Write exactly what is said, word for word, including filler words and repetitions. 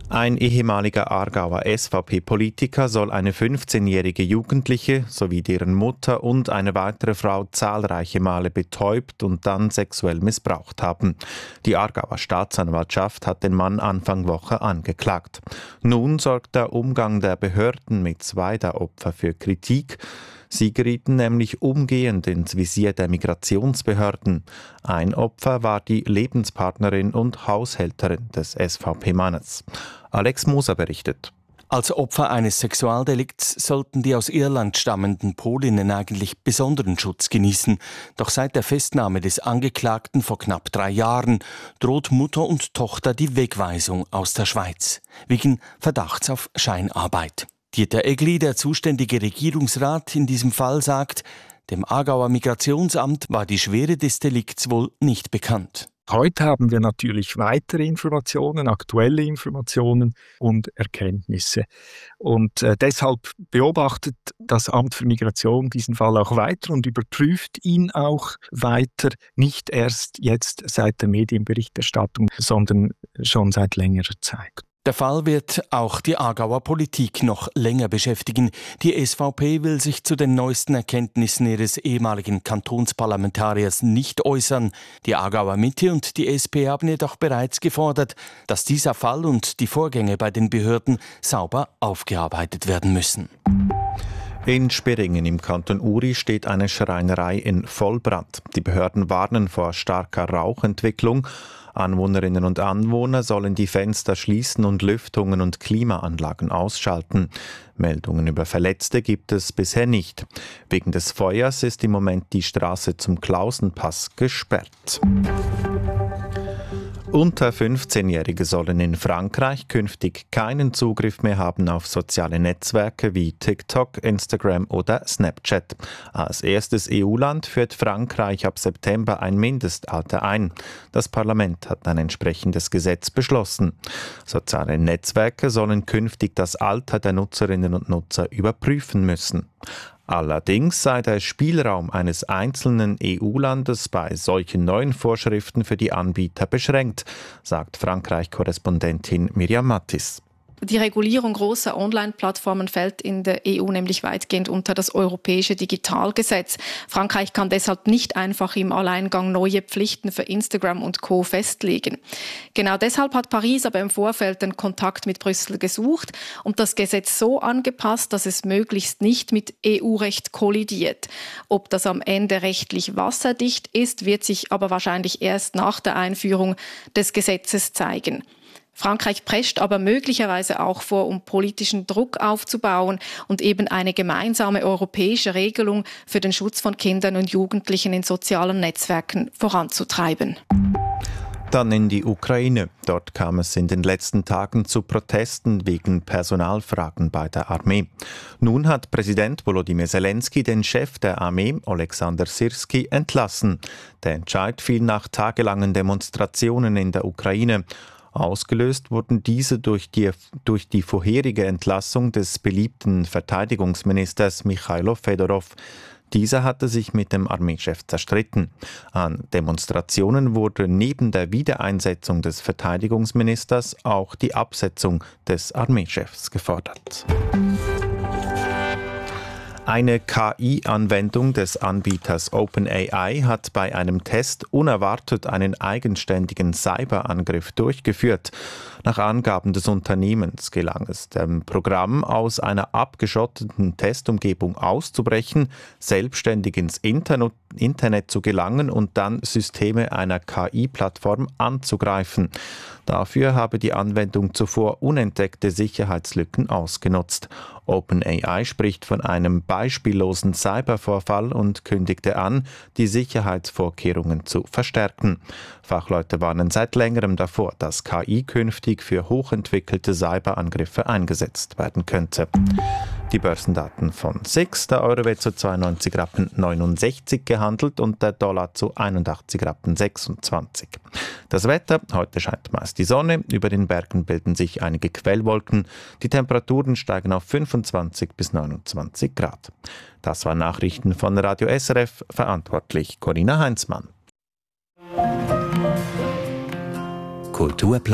Ein ehemaliger Aargauer S V P-Politiker soll eine fünfzehnjährige Jugendliche sowie deren Mutter und eine weitere Frau zahlreiche Male betäubt und dann sexuell missbraucht haben. Die Aargauer Staatsanwaltschaft hat den Mann Anfang Woche angeklagt. Nun sorgt der Umgang der Behörden mit zwei der Opfer für Kritik. Sie gerieten nämlich umgehend ins Visier der Migrationsbehörden. Ein Opfer war die Lebenspartnerin und Haushälterin des S V P-Mannes. Alex Moser berichtet. Als Opfer eines Sexualdelikts sollten die aus Irland stammenden Polinnen eigentlich besonderen Schutz genießen. Doch seit der Festnahme des Angeklagten vor knapp drei Jahren droht Mutter und Tochter die Wegweisung aus der Schweiz wegen Verdachts auf Scheinarbeit. Dieter Egli, der zuständige Regierungsrat in diesem Fall, sagt, dem Aargauer Migrationsamt war die Schwere des Delikts wohl nicht bekannt. Heute haben wir natürlich weitere Informationen, aktuelle Informationen und Erkenntnisse. Und äh, deshalb beobachtet das Amt für Migration diesen Fall auch weiter und überprüft ihn auch weiter, nicht erst jetzt seit der Medienberichterstattung, sondern schon seit längerer Zeit. Der Fall wird auch die Aargauer Politik noch länger beschäftigen. Die S V P will sich zu den neuesten Erkenntnissen ihres ehemaligen Kantonsparlamentariers nicht äußern. Die Aargauer Mitte und die S P haben jedoch bereits gefordert, dass dieser Fall und die Vorgänge bei den Behörden sauber aufgearbeitet werden müssen. In Sperringen im Kanton Uri steht eine Schreinerei in Vollbrand. Die Behörden warnen vor starker Rauchentwicklung. Anwohnerinnen und Anwohner sollen die Fenster schließen und Lüftungen und Klimaanlagen ausschalten. Meldungen über Verletzte gibt es bisher nicht. Wegen des Feuers ist im Moment die Straße zum Klausenpass gesperrt. Unter fünfzehnjährige sollen in Frankreich künftig keinen Zugriff mehr haben auf soziale Netzwerke wie TikTok, Instagram oder Snapchat. Als erstes E U-Land führt Frankreich ab September ein Mindestalter ein. Das Parlament hat ein entsprechendes Gesetz beschlossen. Soziale Netzwerke sollen künftig das Alter der Nutzerinnen und Nutzer überprüfen müssen. Allerdings sei der Spielraum eines einzelnen E U-Landes bei solchen neuen Vorschriften für die Anbieter beschränkt, sagt Frankreich-Korrespondentin Miriam Mattis. Die Regulierung großer Online-Plattformen fällt in der E U nämlich weitgehend unter das europäische Digitalgesetz. Frankreich kann deshalb nicht einfach im Alleingang neue Pflichten für Instagram und Co. festlegen. Genau deshalb hat Paris aber im Vorfeld den Kontakt mit Brüssel gesucht und das Gesetz so angepasst, dass es möglichst nicht mit E U-Recht kollidiert. Ob das am Ende rechtlich wasserdicht ist, wird sich aber wahrscheinlich erst nach der Einführung des Gesetzes zeigen. Frankreich prescht aber möglicherweise auch vor, um politischen Druck aufzubauen und eben eine gemeinsame europäische Regelung für den Schutz von Kindern und Jugendlichen in sozialen Netzwerken voranzutreiben. Dann in die Ukraine. Dort kam es in den letzten Tagen zu Protesten wegen Personalfragen bei der Armee. Nun hat Präsident Volodymyr Zelensky den Chef der Armee, Oleksandr Syrskyi, entlassen. Der Entscheid fiel nach tagelangen Demonstrationen in der Ukraine. Ausgelöst wurden diese durch die, durch die vorherige Entlassung des beliebten Verteidigungsministers Michailo Fedorov. Dieser hatte sich mit dem Armeechef zerstritten. An Demonstrationen wurde neben der Wiedereinsetzung des Verteidigungsministers auch die Absetzung des Armeechefs gefordert. Eine K I-Anwendung des Anbieters OpenAI hat bei einem Test unerwartet einen eigenständigen Cyberangriff durchgeführt. Nach Angaben des Unternehmens gelang es dem Programm, aus einer abgeschotteten Testumgebung auszubrechen, selbstständig ins Internet, Internet zu gelangen und dann Systeme einer K I-Plattform anzugreifen. Dafür habe die Anwendung zuvor unentdeckte Sicherheitslücken ausgenutzt. OpenAI spricht von einem beispiellosen Cybervorfall und kündigte an, die Sicherheitsvorkehrungen zu verstärken. Fachleute warnen seit längerem davor, dass K I künftig für hochentwickelte Cyberangriffe eingesetzt werden könnte. Die Börsendaten von S I X, der Euro wird zu zweiundneunzig Rappen neunundsechzig gehandelt und der Dollar zu einundachtzig Rappen sechsundzwanzig. Das Wetter, heute scheint meist die Sonne, über den Bergen bilden sich einige Quellwolken, die Temperaturen steigen auf fünfundzwanzig bis neunundzwanzig Grad. Das waren Nachrichten von Radio S R F, verantwortlich Corinna Heinzmann. Kulturplan